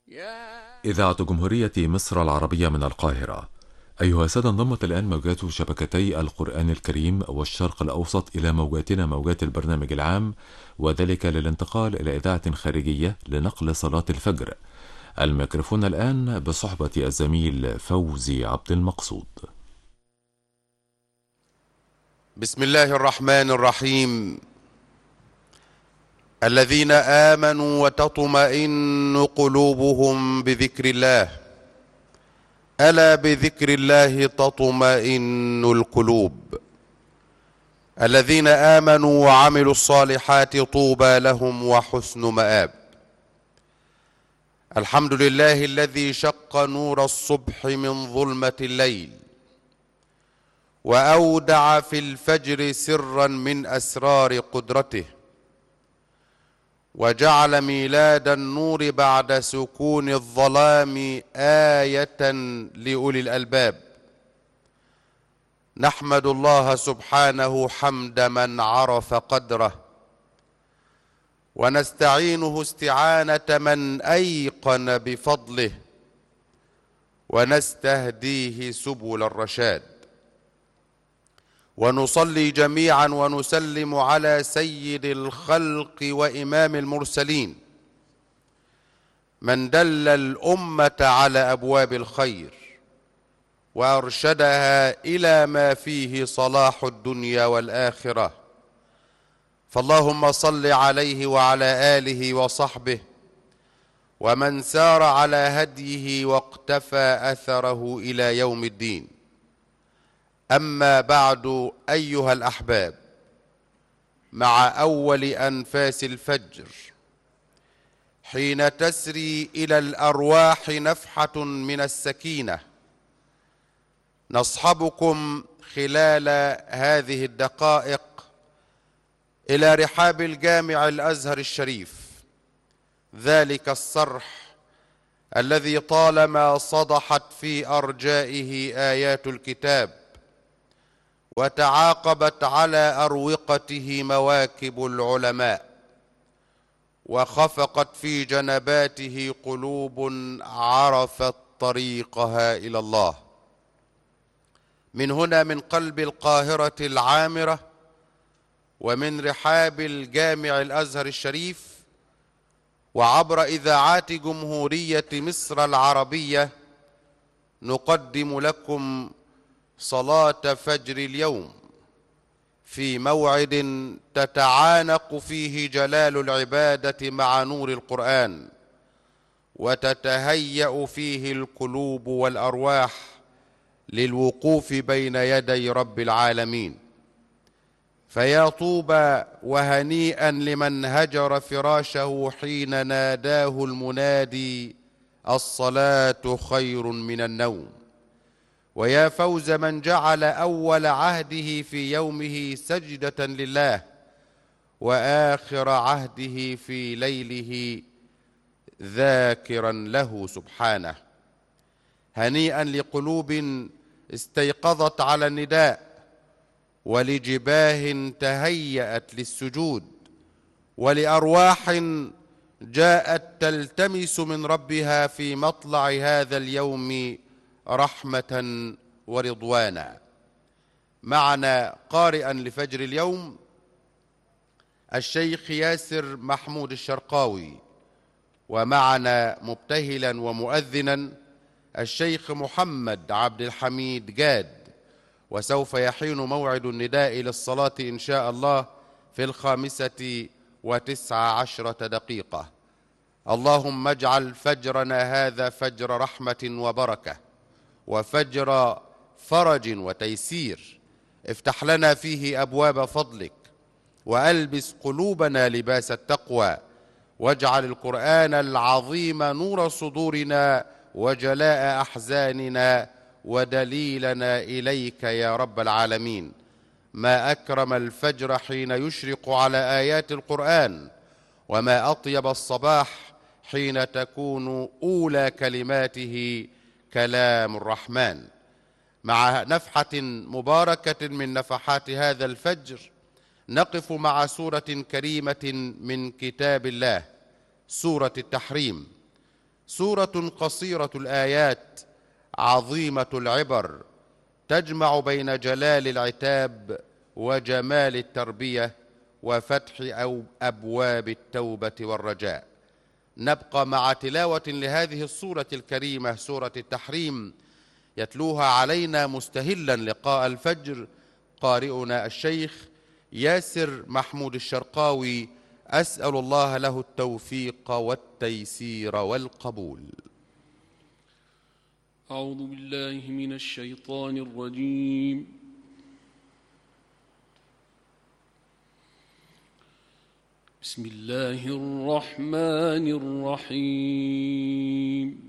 إذاعة جمهورية مصر العربية من القاهرة. أيها السادة، انضمت الآن موجات شبكتي القرآن الكريم والشرق الأوسط إلى موجاتنا، موجات البرنامج العام، وذلك للانتقال إلى إذاعة خارجية لنقل صلاة الفجر. الميكروفون الآن بصحبة الزميل فوزي عبد المقصود. بسم الله الرحمن الرحيم. الذين آمنوا وتطمئن قلوبهم بذكر الله، ألا بذكر الله تطمئن القلوب. الذين آمنوا وعملوا الصالحات طوبى لهم وحسن مآب. الحمد لله الذي شق نور الصبح من ظلمة الليل، وأودع في الفجر سرا من أسرار قدرته، وجعل ميلاد النور بعد سكون الظلام آية لأولي الألباب. نحمد الله سبحانه حمد من عرف قدره، ونستعينه استعانة من أيقن بفضله، ونستهديه سبل الرشاد. ونصلي جميعا ونسلم على سيد الخلق وإمام المرسلين، من دل الأمة على أبواب الخير وأرشدها إلى ما فيه صلاح الدنيا والآخرة. فاللهم صل عليه وعلى آله وصحبه ومن سار على هديه واقتفى أثره إلى يوم الدين. أما بعد، أيها الأحباب، مع أول أنفاس الفجر حين تسري إلى الأرواح نفحة من السكينة، نصحبكم خلال هذه الدقائق إلى رحاب الجامع الأزهر الشريف، ذلك الصرح الذي طالما صدحت في أرجائه آيات الكتاب، وتعاقبت على أروقته مواكب العلماء، وخفقت في جنباته قلوب عرفت طريقها إلى الله. من هنا، من قلب القاهرة العامرة، ومن رحاب الجامع الأزهر الشريف، وعبر إذاعات جمهورية مصر العربية، نقدم لكم صلاة فجر اليوم في موعد تتعانق فيه جلال العبادة مع نور القرآن، وتتهيأ فيه القلوب والأرواح للوقوف بين يدي رب العالمين. فيا طوبى وهنيئا لمن هجر فراشه حين ناداه المنادي: الصلاة خير من النوم. ويا فوز من جعل أول عهده في يومه سجدة لله، وآخر عهده في ليله ذاكرا له سبحانه. هنيئا لقلوب استيقظت على النداء، ولجباه تهيأت للسجود، ولأرواح جاءت تلتمس من ربها في مطلع هذا اليوم رحمة ورضوانا. معنا قارئا لفجر اليوم الشيخ ياسر محمود الشرقاوي، ومعنا مبتهلا ومؤذنا الشيخ محمد عبد الحميد جاد. وسوف يحين موعد النداء للصلاة إن شاء الله في 5:19. اللهم اجعل فجرنا هذا فجر رحمة وبركة، وفجر فرج وتيسير. افتح لنا فيه أبواب فضلك، وألبس قلوبنا لباس التقوى، واجعل القرآن العظيم نور صدورنا وجلاء أحزاننا ودليلنا إليك يا رب العالمين. ما أكرم الفجر حين يشرق على آيات القرآن، وما أطيب الصباح حين تكون أولى كلماته كلام الرحمن. مع نفحة مباركة من نفحات هذا الفجر، نقف مع سورة كريمة من كتاب الله، سورة التحريم. سورة قصيرة الآيات عظيمة العبر، تجمع بين جلال العتاب وجمال التربية وفتح أبواب التوبة والرجاء. نبقى مع تلاوة لهذه السورة الكريمة، سورة التحريم، يتلوها علينا مستهلا لقاء الفجر قارئنا الشيخ ياسر محمود الشرقاوي، أسأل الله له التوفيق والتيسير والقبول. أعوذ بالله من الشيطان الرجيم. بسم الله الرحمن الرحيم.